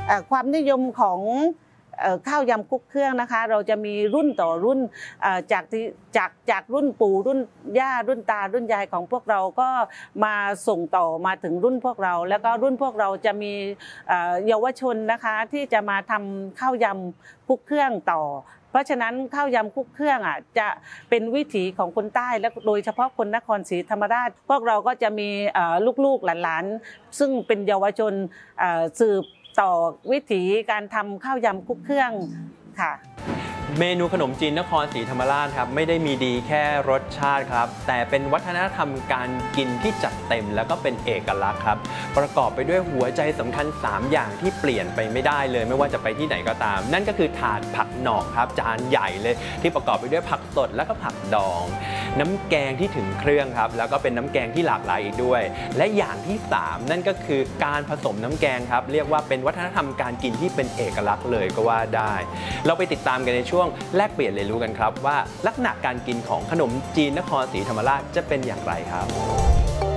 ความนิยมของข้าวยำคลุกเครื่องนะคะเราจะมีรุ่นต่อรุ่นจากรุ่นปู่รุ่นย่ารุ่นตารุ่นยายของพวกเราก็มาส่งต่อมาถึงรุ่นพวกเราแล้วก็รุ่นพวกเราจะมีเยาวชนนะคะที่จะมาทำข้าวยำคลุกเครื่องต่อเพราะฉะนั้นข้าวยำคลุกเครื่องจะเป็นวิถีของคนใต้และโดยเฉพาะคนนครศรีธรรมราชพวกเราก็จะมีลูกๆหลานๆซึ่งเป็นเยาวชนสืบต่อวิถีการทำข้าวยำคลุกเครื่องค่ะเมนูขนมจีนนครศรีธรรมราชครับไม่ได้มีดีแค่รสชาติครับแต่เป็นวัฒนธรรมการกินที่จัดเต็มแล้วก็เป็นเอกลักษณ์ครับประกอบไปด้วยหัวใจสำคัญ3อย่างที่เปลี่ยนไปไม่ได้เลยไม่ว่าจะไปที่ไหนก็ตามนั่นก็คือถาดผักหนอกครับจานใหญ่เลยที่ประกอบไปด้วยผักสดแล้วก็ผักดองน้ำแกงที่ถึงเครื่องครับแล้วก็เป็นน้ำแกงที่หลากหลายอีกด้วยและอย่างที่3นั่นก็คือการผสมน้ำแกงครับเรียกว่าเป็นวัฒนธรรมการกินที่เป็นเอกลักษณ์เลยก็ว่าได้เราไปติดตามกันในช่วงแลกเปลี่ยนเรียนรู้กันครับว่าลักษณะการกินของขนมจีนนครศรีธรรมราชจะเป็นอย่างไรครับ